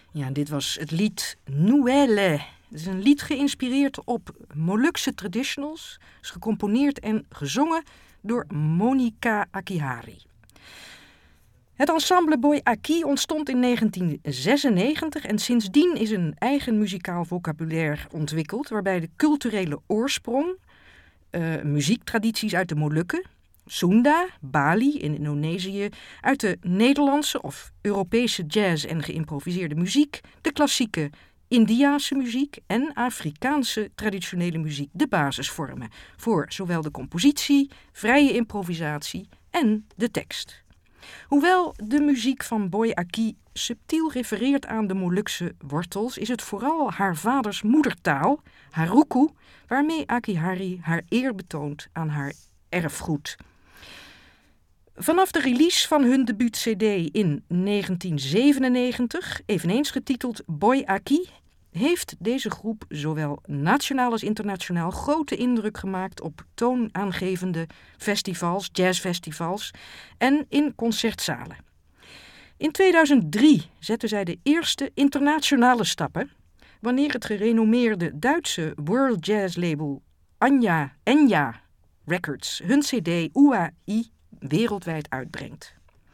Ja, dit was het lied Noëlle. Het is een lied geïnspireerd op Molukse traditionals. Het is gecomponeerd en gezongen door Monica Akihari. Het ensemble Boy Aki ontstond in 1996 en sindsdien is een eigen muzikaal vocabulaire ontwikkeld, waarbij de culturele oorsprong, muziektradities uit de Molukken, Sunda, Bali in Indonesië, uit de Nederlandse of Europese jazz en geïmproviseerde muziek, de klassieke Indiase muziek en Afrikaanse traditionele muziek de basis vormen voor zowel de compositie, vrije improvisatie en de tekst. Hoewel de muziek van Boy Aki subtiel refereert aan de Molukse wortels, is het vooral haar vaders moedertaal, Haruku, waarmee Akihari haar eer betoont aan haar erfgoed. Vanaf de release van hun debuut-cd in 1997, eveneens getiteld Boy Aki, heeft deze groep zowel nationaal als internationaal grote indruk gemaakt op toonaangevende festivals, jazzfestivals en in concertzalen. In 2003 zetten zij de eerste internationale stappen wanneer het gerenommeerde Duitse world jazz label Enya Records hun cd UAI wereldwijd uitbrengt.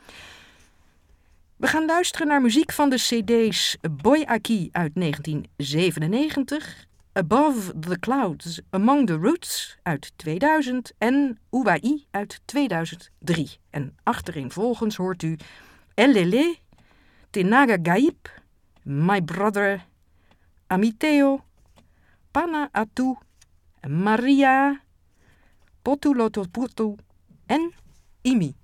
We gaan luisteren naar muziek van de cd's Boy Aki uit 1997, Above the Clouds, Among the Roots uit 2000 en UAI uit 2003. En achtereenvolgens hoort u Elele, Tenaga Gaib, My Brother, Amiteo, Pana Atu, Maria, Potulotoputu en Imi.